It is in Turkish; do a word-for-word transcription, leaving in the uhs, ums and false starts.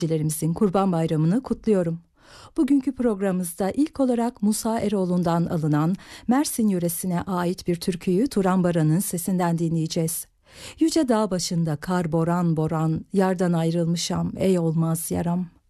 dinleyicilerimizin Kurban Bayramı'nı kutluyorum. Bugünkü programımızda ilk olarak Musa Eroğlu'ndan alınan Mersin yöresine ait bir türküyü Turan Baran'ın sesinden dinleyeceğiz. Yüce dağ başında kar boran boran, yardan ayrılmışam ey olmaz yaram.